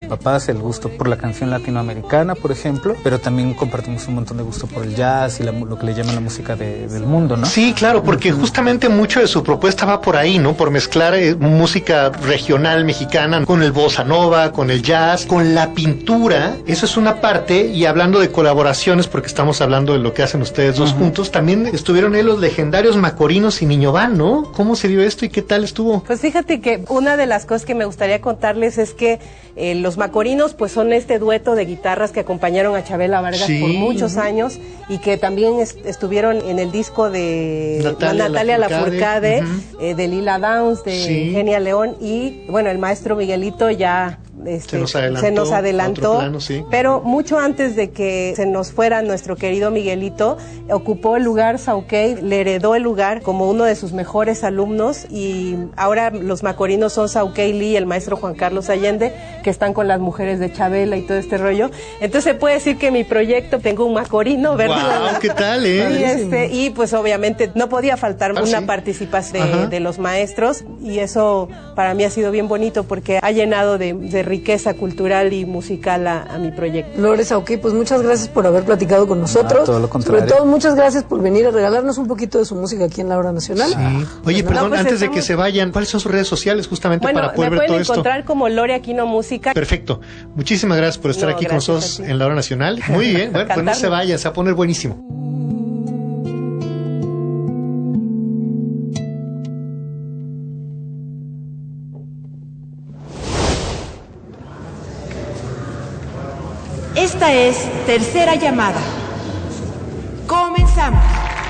papás, el gusto por la canción latinoamericana, por ejemplo, pero también compartimos un montón de gusto por el jazz y lo que le llaman la música del mundo, ¿no? Sí, claro, porque justamente mucho de su propuesta va por ahí, ¿no? Por mezclar música regional mexicana con el bossa nova, con el jazz, con la pintura. Eso es una parte, y hablando de colaboraciones, porque estamos hablando de lo que hacen ustedes dos juntos, también estuvieron ahí los legendarios Macorinos y Niño Van, ¿no? ¿Cómo se dio esto y qué tal estuvo? Pues fíjate que una de las cosas que me gustaría contarles es que los Macorinos pues son este dueto de guitarras que acompañaron a Chabela Vargas por muchos años y que también estuvieron en el disco de Natalia Lafourcade, de Lila Downs, de Genia León, y bueno, el maestro Miguelito ya se nos adelantó plano, pero mucho antes de que se nos fuera nuestro querido Miguelito, ocupó el lugar Sauquey, le heredó el lugar como uno de sus mejores alumnos, y ahora los Macorinos son Sauquey Lee y el maestro Juan Carlos Allende, que están con las mujeres de Chabela y todo este rollo. Entonces se puede decir que mi proyecto tengo un Macorino, ¿verdad? Wow, ¿qué tal, y pues obviamente no podía faltar una participación de los maestros, y eso para mí ha sido bien bonito porque ha llenado de riqueza cultural y musical a mi proyecto. Lores, ok, pues muchas gracias por haber platicado con nosotros. Todo lo contrario. Sobre todo, muchas gracias por venir a regalarnos un poquito de su música aquí en La Hora Nacional. Sí. Oye, perdón, pues antes de que se vayan, ¿cuáles son sus redes sociales justamente para poder ver todo esto? Me pueden encontrar como Lore Aquino Música. Perfecto. Muchísimas gracias por estar aquí con nosotros en La Hora Nacional. Muy bien, bueno, pues no se vayan, se va a poner buenísimo. Esta es Tercera Llamada. Comenzamos.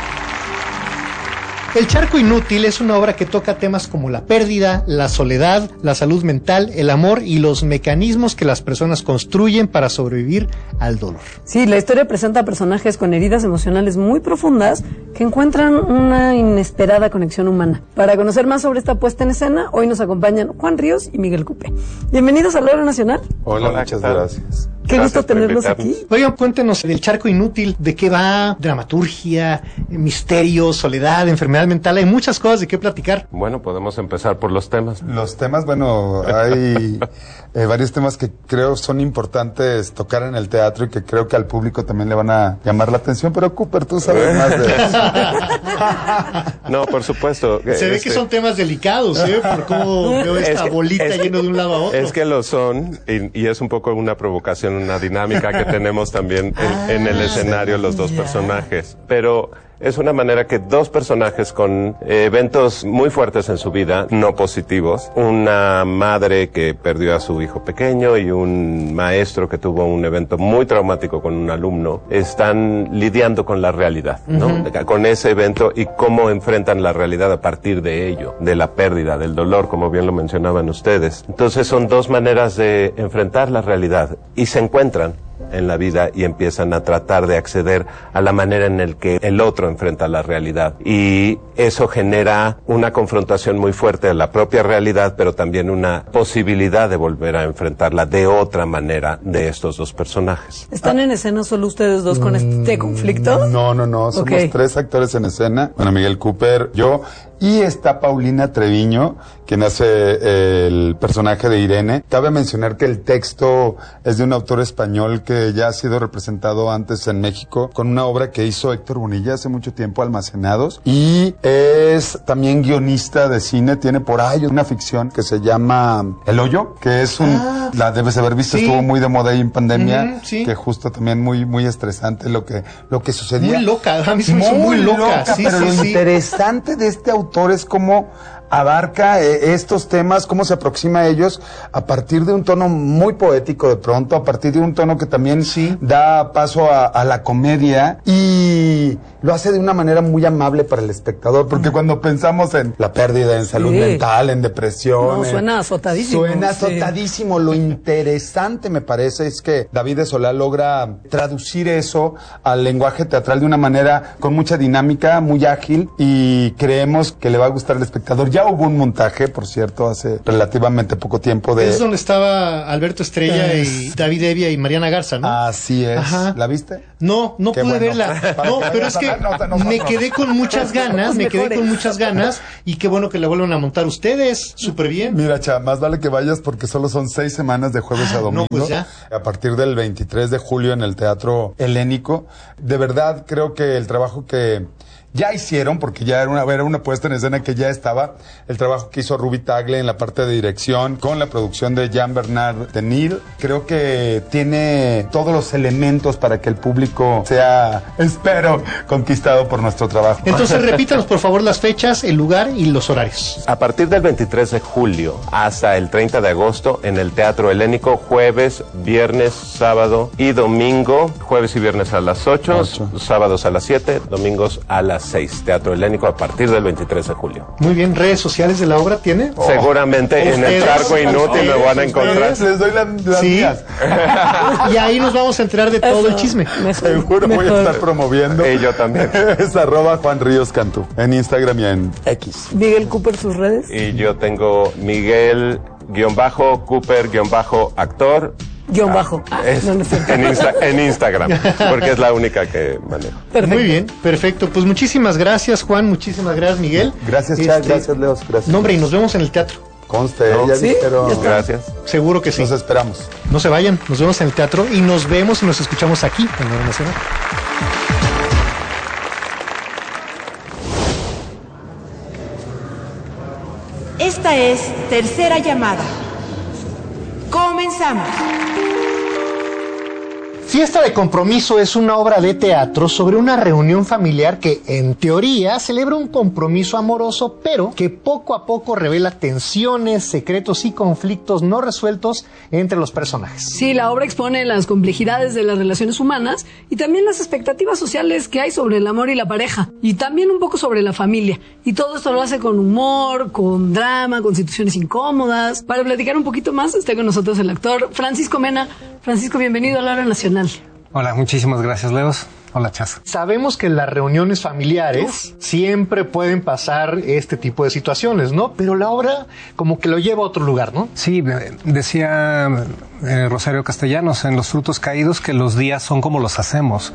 El Charco Inútil es una obra que toca temas como la pérdida, la soledad, la salud mental, el amor y los mecanismos que las personas construyen para sobrevivir al dolor. Sí, la historia presenta personajes con heridas emocionales muy profundas que encuentran una inesperada conexión humana. Para conocer más sobre esta puesta en escena, hoy nos acompañan Juan Ríos y Miguel Cupé. Bienvenidos a La Hora Nacional. Hola, muchas gracias. Qué gusto tenerlos aquí. Oigan, cuéntenos del Charco Inútil, de qué va, dramaturgia, misterio, soledad, enfermedad mental, hay muchas cosas de qué platicar. Bueno, podemos empezar por los temas. Los temas, bueno, hay varios temas que creo son importantes tocar en el teatro y que creo que al público también le van a llamar la atención, pero Cooper, tú sabes más de eso. No, por supuesto. Se ve que son temas delicados, por cómo veo esta bolita yendo de un lado a otro. Es que lo son, y es un poco una provocación, una dinámica que tenemos también en el escenario los dos personajes. Pero es una manera que dos personajes con eventos muy fuertes en su vida, no positivos, una madre que perdió a su hijo pequeño y un maestro que tuvo un evento muy traumático con un alumno, están lidiando con la realidad, ¿no? Con ese evento y cómo enfrentan la realidad a partir de ello, de la pérdida, del dolor, como bien lo mencionaban ustedes. Entonces son dos maneras de enfrentar la realidad y se encuentran en la vida y empiezan a tratar de acceder a la manera en la que el otro enfrenta la realidad, y eso genera una confrontación muy fuerte de la propia realidad, pero también una posibilidad de volver a enfrentarla de otra manera de estos dos personajes. ¿Están en escena solo ustedes dos con este conflicto? No, somos tres actores en escena. Bueno, Miguel Cooper, yo, y está Paulina Treviño, quien hace el personaje de Irene. Cabe mencionar que el texto es de un autor español que ya ha sido representado antes en México con una obra que hizo Héctor Bonilla hace mucho tiempo, Almacenados, y es también guionista de cine. Tiene por ahí una ficción que se llama El Hoyo, que es la debes haber visto, estuvo muy de moda ahí en pandemia, que justo también muy estresante lo que sucedía. Muy loca, a mí se me hizo muy loca. Pero lo interesante de este autor es cómo abarca estos temas, cómo se aproxima a ellos a partir de un tono muy poético de pronto, a partir de un tono que también da paso a la comedia, y lo hace de una manera muy amable para el espectador, porque cuando pensamos en la pérdida, en salud mental, en depresión... No, suena azotadísimo. Suena azotadísimo. Lo interesante, me parece, es que David de Solá logra traducir eso al lenguaje teatral de una manera con mucha dinámica, muy ágil, y creemos que le va a gustar al espectador. Ya hubo un montaje, por cierto, hace relativamente poco tiempo de... Es donde estaba Alberto Estrella y David Evia y Mariana Garza, ¿no? Así es. Ajá. ¿La viste? No pude bueno. verla. No, pero es que me quedé con muchas ganas, y qué bueno que la vuelvan a montar ustedes. Súper bien. Mira, Cha, más vale que vayas porque solo son 6 semanas de jueves a domingo. No, pues ya. A partir del 23 de julio en el Teatro Helénico. De verdad, creo que el trabajo que ya hicieron, porque ya era una puesta en escena que ya estaba, el trabajo que hizo Ruby Tagle en la parte de dirección, con la producción de Jean-Bernard Tenil, creo que tiene todos los elementos para que el público sea, espero, conquistado por nuestro trabajo. Entonces repítanos por favor las fechas, el lugar y los horarios. A partir del 23 de julio hasta el 30 de agosto en el Teatro Helénico, jueves, viernes, sábado y domingo, jueves y viernes a las 8, sábados a las 7, domingos a las 6. Teatro Helénico a partir del 23 de julio. Muy bien, ¿redes sociales de la obra tiene? Seguramente en el Charco Inútil me van a encontrar. Les doy las mías. Y ahí nos vamos a enterar de todo el chisme. Seguro voy a estar promoviendo. Y yo también. Es @Juan Ríos Cantú en Instagram y en X. Miguel Cooper, sus redes. Y yo tengo Miguel-Cooper-actor. Guión bajo. En Instagram, porque es la única que manejo. Perfecto. Muy bien, perfecto. Pues muchísimas gracias, Juan, muchísimas gracias, Miguel. Gracias, Chad, gracias, Leos, gracias. No, hombre, y nos vemos en el teatro. Conste, ¿No? ya ¿Sí? dijeron. Gracias. Seguro que sí. Nos esperamos. No se vayan, nos vemos en el teatro y nos vemos y nos escuchamos aquí en Nueva Nacional. Esta es Tercera Llamada. Comenzamos. Fiesta de Compromiso es una obra de teatro sobre una reunión familiar que, en teoría, celebra un compromiso amoroso, pero que poco a poco revela tensiones, secretos y conflictos no resueltos entre los personajes. Sí, la obra expone las complejidades de las relaciones humanas y también las expectativas sociales que hay sobre el amor y la pareja, y también un poco sobre la familia. Y todo esto lo hace con humor, con drama, con situaciones incómodas. Para platicar un poquito más, está con nosotros el actor Francisco Mena. Francisco, bienvenido a la Hora Nacional. Hola, muchísimas gracias, Leos. Hola, Chas. Sabemos que en las reuniones familiares siempre pueden pasar este tipo de situaciones, ¿no? Pero la obra como que lo lleva a otro lugar, ¿no? Sí, decía Rosario Castellanos en Los Frutos Caídos que los días son como los hacemos.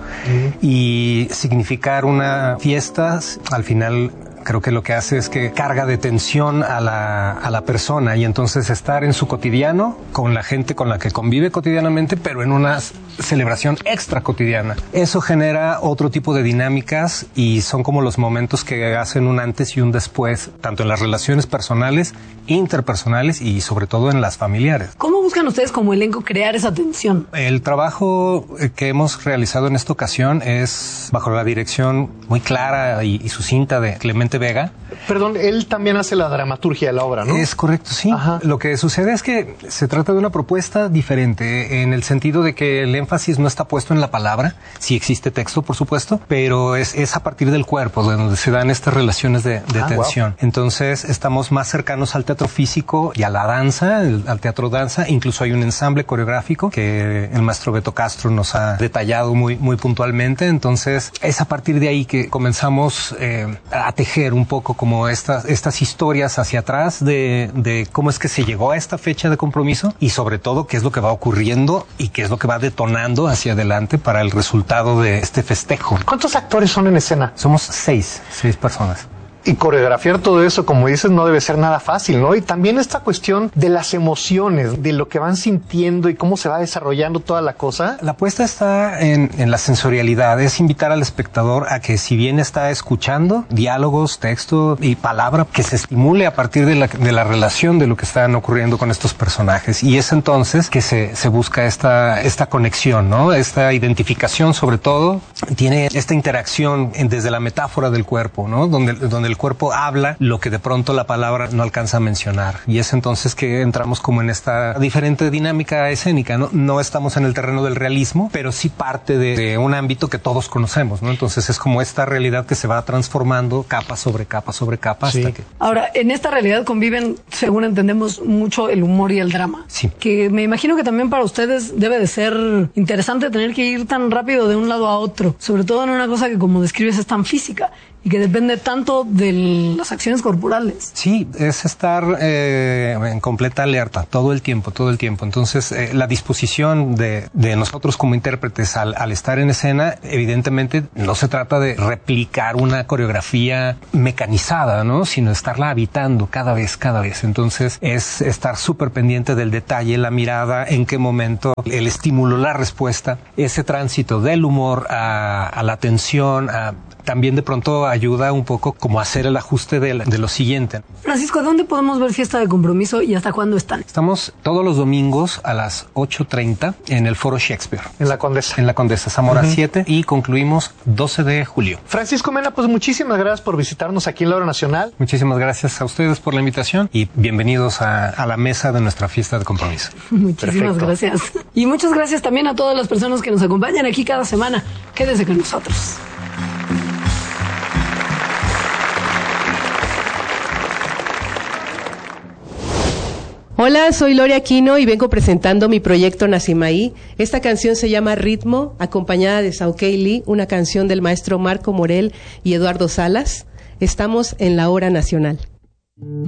Y significar una fiesta, al final, creo que lo que hace es que carga de tensión a la persona, y entonces estar en su cotidiano con la gente con la que convive cotidianamente, pero en una celebración extra cotidiana. Eso genera otro tipo de dinámicas y son como los momentos que hacen un antes y un después, tanto en las relaciones personales, interpersonales y sobre todo en las familiares. ¿Cómo buscan ustedes como elenco crear esa tensión? El trabajo que hemos realizado en esta ocasión es bajo la dirección muy clara y sucinta de Clemente Vega. Perdón, él también hace la dramaturgia de la obra, ¿no? Es correcto, sí. Ajá. Lo que sucede es que se trata de una propuesta diferente en el sentido de que el énfasis no está puesto en la palabra, sí existe texto, por supuesto, pero es a partir del cuerpo de donde se dan estas relaciones de tensión. Wow. Entonces estamos más cercanos al teatro físico y a la danza, al teatro danza. Incluso hay un ensamble coreográfico que el maestro Beto Castro nos ha detallado muy puntualmente. Entonces es a partir de ahí que comenzamos a tejer un poco como estas historias hacia atrás de cómo es que se llegó a esta fecha de compromiso y sobre todo qué es lo que va ocurriendo y qué es lo que va detonando hacia adelante para el resultado de este festejo. ¿Cuántos actores son en escena? Somos seis personas. Y coreografiar todo eso, como dices, no debe ser nada fácil, ¿no? Y también esta cuestión de las emociones, de lo que van sintiendo y cómo se va desarrollando toda la cosa. La apuesta está en la sensorialidad, es invitar al espectador a que si bien está escuchando diálogos, texto y palabra, que se estimule a partir de la relación de lo que están ocurriendo con estos personajes. Y es entonces que se busca esta conexión, ¿no? Esta identificación sobre todo, tiene esta interacción desde la metáfora del cuerpo, ¿no? Donde el cuerpo habla lo que de pronto la palabra no alcanza a mencionar. Y es entonces que entramos como en esta diferente dinámica escénica, ¿no? No estamos en el terreno del realismo, pero sí parte de un ámbito que todos conocemos, ¿no? Entonces es como esta realidad que se va transformando capa sobre capa sobre capa hasta que... Ahora, en esta realidad conviven, según entendemos, mucho el humor y el drama. Sí. Que me imagino que también para ustedes debe de ser interesante tener que ir tan rápido de un lado a otro, sobre todo en una cosa que, como describes, es tan física. y que depende tanto de las acciones corporales. Sí, es estar en completa alerta todo el tiempo. Entonces, la disposición de nosotros como intérpretes al estar en escena, evidentemente no se trata de replicar una coreografía mecanizada, ¿no? Sino estarla habitando cada vez. Entonces, es estar súper pendiente del detalle, la mirada, en qué momento, el estímulo, la respuesta, ese tránsito del humor a la tensión, también de pronto ayuda un poco como a hacer el ajuste de lo siguiente. Francisco, ¿dónde podemos ver Fiesta de Compromiso y hasta cuándo están? Estamos todos los domingos a las 8:30 en el Foro Shakespeare. En la Condesa. En la Condesa, Zamora 7, y concluimos 12 de julio. Francisco Mena, pues muchísimas gracias por visitarnos aquí en la Hora Nacional. Muchísimas gracias a ustedes por la invitación y bienvenidos a la mesa de nuestra Fiesta de Compromiso. Muchísimas gracias. Y muchas gracias también a todas las personas que nos acompañan aquí cada semana. Quédense con nosotros. Hola, soy Lore Aquino y vengo presentando mi proyecto Nacimaí. Esta canción se llama Ritmo, acompañada de Sauquei Lee, una canción del maestro Marco Morel y Eduardo Salas. Estamos en la Hora Nacional.